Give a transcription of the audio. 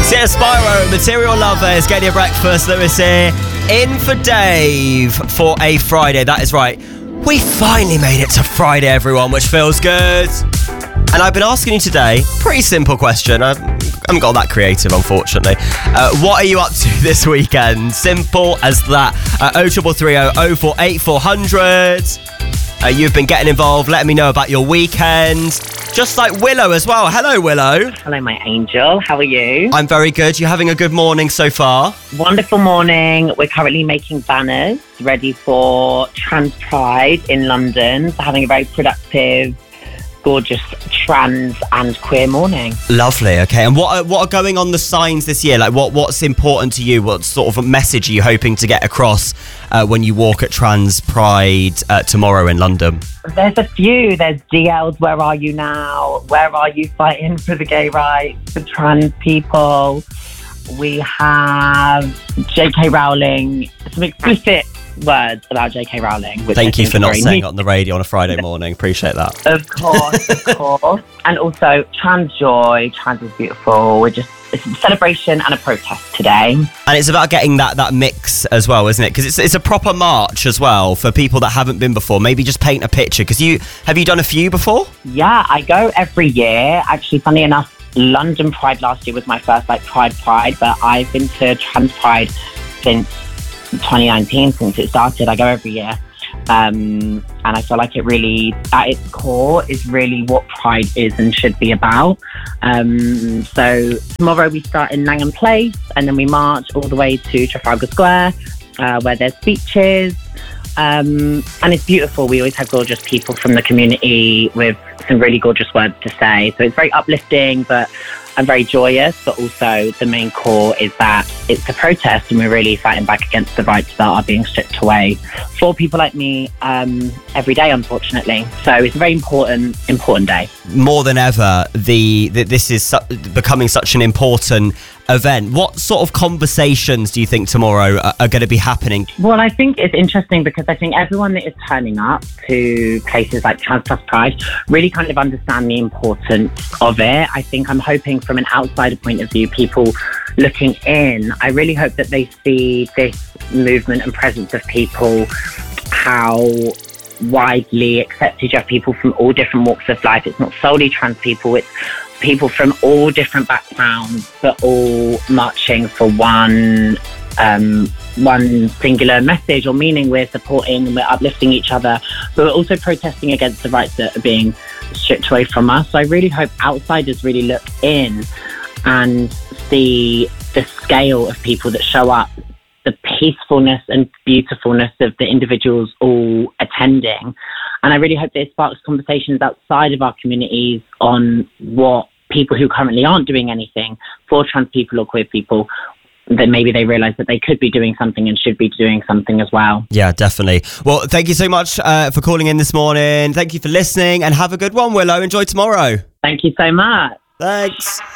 Sia Spyro, Material Lover is getting your breakfast. Lewis here, in for Dave for a Friday. That is right. We finally made it to Friday, everyone, which feels good. And I've been asking you today, pretty simple question. I haven't got that creative, unfortunately. What are you up to this weekend? Simple as that. 0330 048 400. You've been getting involved, letting me know about your weekend. Just like Willow as well. Hello, Willow. Hello, my angel. How are you? I'm very good. You having a good morning so far? Wonderful morning. We're currently making banners ready for Trans Pride in London. So having a very productive, gorgeous trans and queer morning. Lovely. Okay. And what are going on the signs this year? Like what's important to you? What sort of a message are you hoping to get across when you walk at Trans Pride tomorrow in London? There's a few. There's DL's Where Are You Now? Where are you fighting for the gay rights for trans people? We have J.K. Rowling, some explicit words about J.K. Rowling. Thank you for not saying it on the radio on a Friday morning. Appreciate that. Of course. And also, trans joy. Trans is beautiful. It's a celebration and a protest today. And it's about getting that mix as well, isn't it? Because it's a proper march as well for people that haven't been before. Maybe just paint a picture. Because have you done a few before? Yeah, I go every year. Actually, funny enough, London Pride last year was my first Pride, but I've been to Trans Pride since 2019, since it started. I go every year. And I feel like it really, at its core, is really what Pride is and should be about. So tomorrow we start in Langham Place and then we march all the way to Trafalgar Square, where there's speeches. And it's beautiful. We always have gorgeous people from the community with some really gorgeous words to say. So it's very uplifting, and very joyous, but also the main core is that it's a protest and we're really fighting back against the rights that are being stripped away for people like me every day, unfortunately. So it's a very important day. More than ever, this is becoming such an important event. What sort of conversations do you think tomorrow are going to be happening? Well, I think it's interesting because I think everyone that is turning up to places like Trans Plus Pride really kind of understand the importance of it. I think I'm hoping from an outsider point of view, people looking in, I really hope that they see this movement and presence of people, how widely accepted you have people from all different walks of life. It's not solely trans people, it's people from all different backgrounds, but all marching for one singular message or meaning. We're supporting and we're uplifting each other, but we're also protesting against the rights that are being stripped away from us. So I really hope outsiders really look in and see the scale of people that show up, the peacefulness and beautifulness of the individuals all attending. And I really hope that it sparks conversations outside of our communities on what people who currently aren't doing anything for trans people or queer people, that maybe they realise that they could be doing something and should be doing something as well. Yeah, definitely. Well, thank you so much for calling in this morning. Thank you for listening and have a good one, Willow. Enjoy tomorrow. Thank you so much. Thanks.